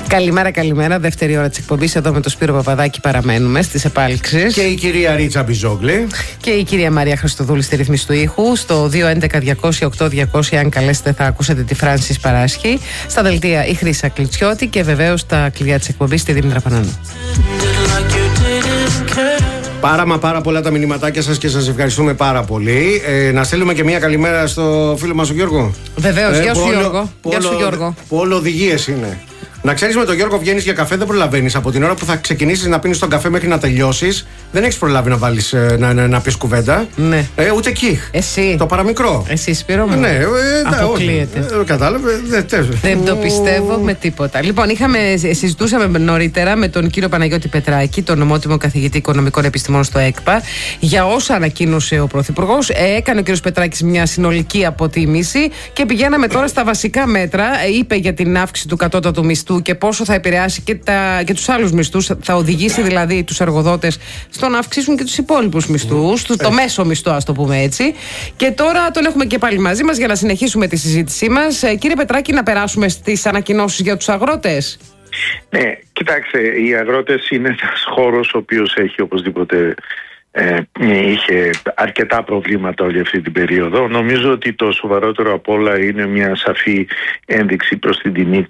Καλημέρα, καλημέρα. Δεύτερη ώρα της εκπομπής. Εδώ με τον Σπύρο Παπαδάκη παραμένουμε στις επάλξεις. Και η κυρία Ρίτσα Μπιζόγλη. Και η κυρία Μαρία Χριστοδούλη στη ρύθμιση του ήχου. Στο 211-200-8200, αν καλέσετε, θα ακούσετε τη Φράνσις Παράσχη. Στα δελτία η Χρύσα Κλιτσιώτη. Και βεβαίως τα κλειδιά της εκπομπής στη Δήμητρα Πανάνου. Πάρα πολλά τα μηνυματάκια σας και σας ευχαριστούμε πάρα πολύ. Να στέλνουμε και μια καλημέρα στο φίλο μας τον Γιώργο. Βεβαίως, γεια σου Γιώργο. Γεια σου Γιώργο. Πόλο οδηγίες είναι. Να ξέρεις, με τον Γιώργο βγαίνεις για καφέ, δεν προλαβαίνεις. Από την ώρα που θα ξεκινήσεις να πίνεις τον καφέ μέχρι να τελειώσεις, δεν έχεις προλάβει να βάλεις να πεις κουβέντα. Ναι. Ούτε εκεί. Εσύ. Το παραμικρό. Εσύ, Σπύρο μου. Ναι, αποκλείεται. Κατάλαβε. Δεν το πιστεύω με τίποτα. Λοιπόν, συζητούσαμε νωρίτερα με τον κύριο Παναγιώτη Πετράκη, τον νομότιμο καθηγητή οικονομικών επιστημών στο ΕΚΠΑ, για όσα ανακοίνωσε ο Πρωθυπουργός. Έκανε ο κύριος Πετράκης μια συνολική αποτίμηση και πηγαίναμε τώρα στα βασικά μέτρα. Είπε για την αύξηση του κατώτατου μισθού και πόσο θα επηρεάσει και τους άλλους μισθούς, θα οδηγήσει δηλαδή τους εργοδότες στο να αυξήσουν και τους υπόλοιπους μισθούς, το μέσο μισθό, ας το πούμε έτσι. Και τώρα τον έχουμε και πάλι μαζί μας για να συνεχίσουμε τη συζήτησή μας. Κύριε Πετράκη, να περάσουμε στις ανακοινώσεις για τους αγρότες. Ναι, κοιτάξτε, οι αγρότες είναι ένας χώρος ο οποίος έχει οπωσδήποτε είχε αρκετά προβλήματα όλη αυτή την περίοδο. Νομίζω ότι το σοβαρότερο απ' όλα είναι μια σαφή ένδειξη προς την τιμή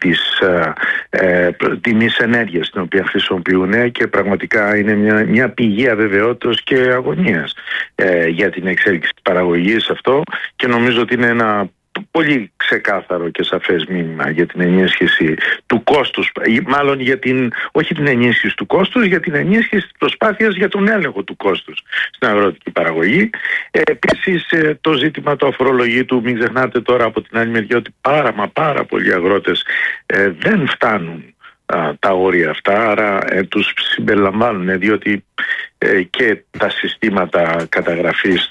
τιμής ενέργειας την οποία χρησιμοποιούν, και πραγματικά είναι μια πηγή αβεβαιότητας και αγωνίας για την εξέλιξη της παραγωγής αυτό, και νομίζω ότι είναι ένα πολύ ξεκάθαρο και σαφές μήνυμα για την ενίσχυση του κόστους, μάλλον όχι την ενίσχυση του κόστους, για την ενίσχυση της προσπάθειας για τον έλεγχο του κόστους στην αγροτική παραγωγή. Επίσης, το ζήτημα του αφορολογήτου, μην ξεχνάτε τώρα από την άλλη μεριά ότι πάρα πολλοί αγρότες δεν φτάνουν τα όρια αυτά, άρα τους συμπεριλαμβάνουν, διότι και τα συστήματα καταγραφής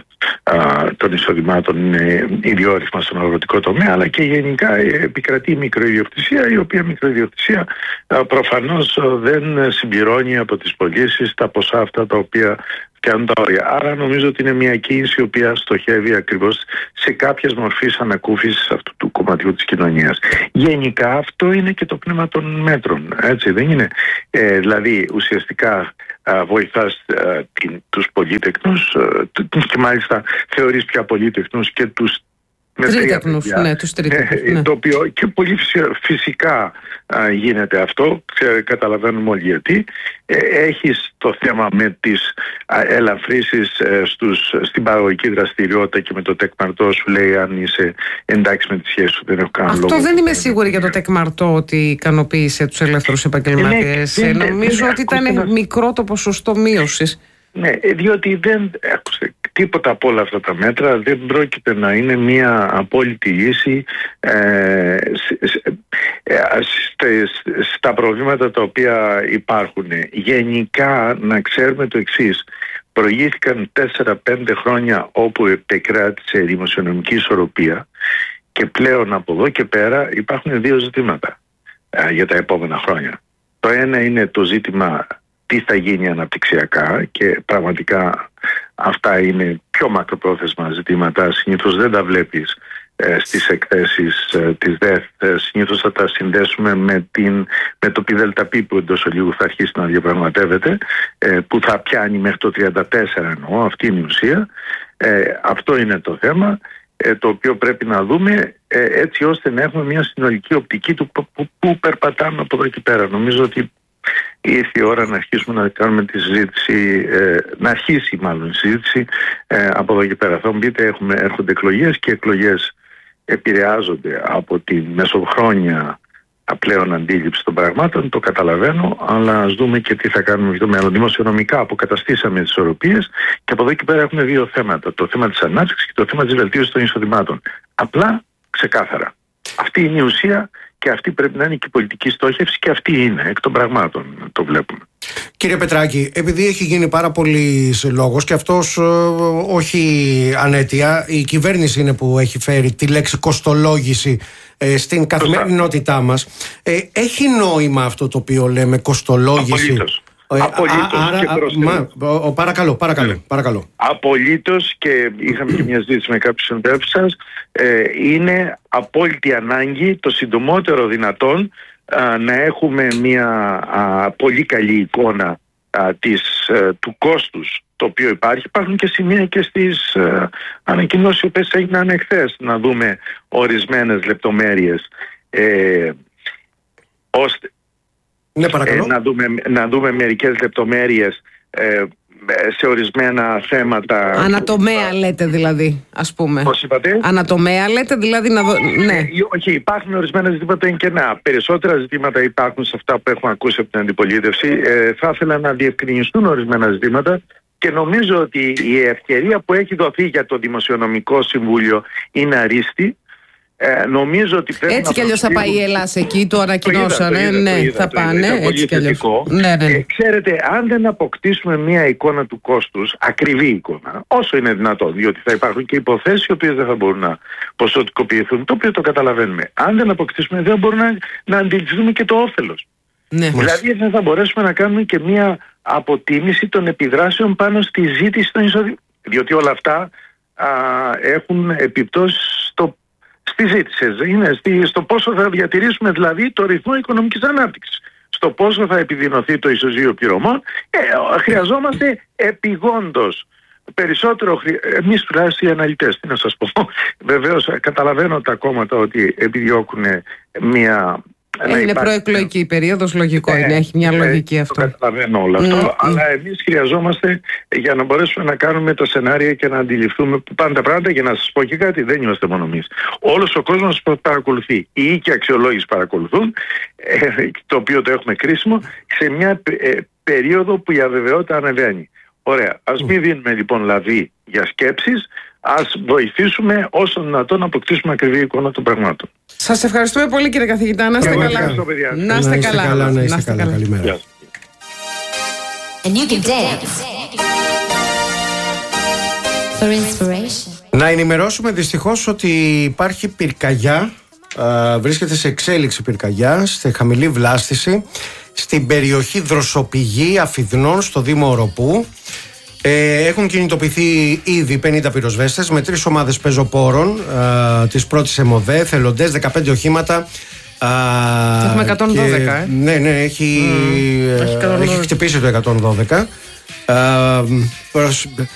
των εισοδημάτων είναι ιδιόρυθμα στον αγροτικό τομέα, αλλά και γενικά επικρατεί η μικροϊδιοκτησία, η οποία μικροϊδιοκτησία προφανώς δεν συμπληρώνει από τις πωλήσεις τα ποσά αυτά τα οποία φτιάχνουν τα όρια. Άρα νομίζω ότι είναι μια κίνηση η οποία στοχεύει ακριβώς σε κάποιες μορφές ανακούφισης αυτού του κομματιού της κοινωνίας. Γενικά αυτό είναι και το πνεύμα των μέτρων, έτσι δεν είναι? Δηλαδή ουσιαστικά βοηθάς τους πολύτεκνους, και μάλιστα θεωρείς πια πολύτεκνους και τους τρίτεκνους, τους τρίτεκνους. Το οποίο και πολύ φυσικά γίνεται αυτό, καταλαβαίνουμε όλοι γιατί. Έχεις το θέμα με τις ελαφρύσεις στην παραγωγική δραστηριότητα και με το τεκμαρτό, σου λέει αν είσαι εντάξει με τη σχέση σου, δεν έχω κανένα λόγο. Αυτό δεν είμαι σίγουρη για το τεκμαρτό ότι ικανοποίησε τους ελεύθερους επαγγελματίες. Νομίζω ότι ήταν μικρό το ποσοστό μείωσης. Ναι, διότι τίποτα από όλα αυτά τα μέτρα δεν πρόκειται να είναι μια απόλυτη λύση στα προβλήματα τα οποία υπάρχουν. Γενικά να ξέρουμε το εξής: προηγήθηκαν 4-5 χρόνια όπου επεκράτησε δημοσιονομική ισορροπία, και πλέον από εδώ και πέρα υπάρχουν δύο ζητήματα για τα επόμενα χρόνια. Το ένα είναι το ζήτημα τι θα γίνει αναπτυξιακά, και πραγματικά αυτά είναι πιο μακροπρόθεσμα ζητήματα. Συνήθως δεν τα βλέπεις στις εκθέσεις της ΔΕΘ. Συνήθως θα τα συνδέσουμε με το ΠΔΠ που εντός ολίγου θα αρχίσει να διαπραγματεύεται, που θα πιάνει μέχρι το 34, εννοώ, αυτή είναι η ουσία. Αυτό είναι το θέμα, το οποίο πρέπει να δούμε έτσι ώστε να έχουμε μια συνολική οπτική του που περπατάμε από εδώ και πέρα. Νομίζω ότι ήρθε η ώρα να αρχίσουμε να κάνουμε τη συζήτηση, να αρχίσει μάλλον η συζήτηση από εδώ και πέρα. Θα μου πείτε, έρχονται εκλογές, και εκλογές επηρεάζονται από τη μεσοχρόνια πλέον αντίληψη των πραγμάτων, το καταλαβαίνω, αλλά ας δούμε και τι θα κάνουμε στο μέλλον. Δημοσιονομικά αποκαταστήσαμε τις ισορροπίες, και από εδώ και πέρα έχουμε δύο θέματα: το θέμα της ανάπτυξης και το θέμα της βελτίωσης των εισοδημάτων. Απλά, ξεκάθαρα. Αυτή είναι η ουσία, και αυτή πρέπει να είναι και η πολιτική στόχευση, και αυτή είναι εκ των πραγμάτων, το βλέπουμε. Κύριε Πετράκη, επειδή έχει γίνει πάρα πολύ λόγος, και αυτός όχι ανέτεια, η κυβέρνηση είναι που έχει φέρει τη λέξη κοστολόγηση στην καθημερινότητά μας. Έχει νόημα αυτό το οποίο λέμε κοστολόγηση? Απολύτως. Παρακαλώ. Απολύτως, και είχαμε και μια συζήτηση με κάποιους συνδέφους σας. Είναι απόλυτη ανάγκη το συντομότερο δυνατόν να έχουμε μια πολύ καλή εικόνα του κόστους το οποίο υπάρχει. Υπάρχουν και σημεία και στις ανακοινώσεις οι οποίες έγιναν εχθές να δούμε ορισμένες λεπτομέρειες ώστε να δούμε μερικές λεπτομέρειες σε ορισμένα θέματα. Ανατομέα λέτε δηλαδή, ας πούμε. Πώς είπατε? Ανατομέα λέτε δηλαδή ναι. Όχι, υπάρχουν ορισμένα ζητήματα είναι κενά. Περισσότερα ζητήματα υπάρχουν σε αυτά που έχουμε ακούσει από την αντιπολίτευση. Θα ήθελα να διευκρινιστούν ορισμένα ζητήματα και νομίζω ότι η ευκαιρία που έχει δοθεί για το Δημοσιονομικό Συμβούλιο είναι αρίστη. Νομίζω ότι πρέπει έτσι κι αλλιώς θα πάει η Ελλάδα εκεί, το ανακοινώσανε. Θα πάνε. Έτσι κι αλλιώς. Ναι. Ξέρετε, αν δεν αποκτήσουμε μια εικόνα του κόστους, ακριβή εικόνα, όσο είναι δυνατόν, διότι θα υπάρχουν και υποθέσεις οι οποίες δεν θα μπορούν να ποσοτικοποιηθούν, το οποίο το καταλαβαίνουμε. Αν δεν αποκτήσουμε, δεν μπορούμε να αντιληφθούμε και το όφελος. Ναι. Δηλαδή, δεν θα μπορέσουμε να κάνουμε και μια αποτίμηση των επιδράσεων πάνω στη ζήτηση των εισοδημάτων. Διότι όλα αυτά έχουν επιπτώσεις στη ζήτηση, είναι στο πόσο θα διατηρήσουμε δηλαδή το ρυθμό οικονομικής ανάπτυξης, στο πόσο θα επιδεινωθεί το ισοζύγιο πληρωμών. Χρειαζόμαστε επιγόντως περισσότερο, εμείς τουλάχιστον οι αναλυτές, τι να σας πω. Βεβαίως καταλαβαίνω τα κόμματα ότι επιδιώκουν μια... Είναι προεκλογική περίοδος, λογικό είναι, έχει μια λογική αυτό. Το καταλαβαίνω όλο αυτό, αλλά εμείς χρειαζόμαστε για να μπορέσουμε να κάνουμε τα σενάρια και να αντιληφθούμε που πάνε τα πράγματα. Για να σας πω και κάτι, δεν είμαστε μόνο εμείς. Όλος ο κόσμος παρακολουθεί. Οι οίκοι αξιολόγηση παρακολουθούν, το οποίο το έχουμε κρίσιμο, σε μια περίοδο που η αβεβαιότητα ανεβαίνει. Ωραία, ας μην δίνουμε λοιπόν λαβή για σκέψεις. Ας βοηθήσουμε όσο δυνατόν να αποκτήσουμε ακριβή εικόνα των πραγμάτων. Σας ευχαριστούμε πολύ κύριε καθηγητά. Να είστε καλά. Να είστε καλά. Καλημέρα. Να ενημερώσουμε δυστυχώς ότι υπάρχει πυρκαγιά. Βρίσκεται σε εξέλιξη πυρκαγιά, στη χαμηλή βλάστηση, στην περιοχή Δροσοπηγή Αφιδνών στο Δήμο Οροπού. Έχουν κινητοποιηθεί ήδη 50 πυροσβέστες με 3 ομάδες πεζοπόρων της πρώτης ΕΜΟΔΕ, θελοντές, 15 οχήματα. Έχουμε 112. Ναι, έχει χτυπήσει το 112.